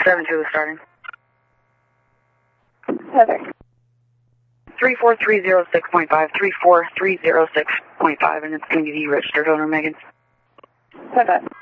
7-2 is starting. Heather. 34306.5, 34306.5, and it's going to be the registered owner, Megan. Bye-bye.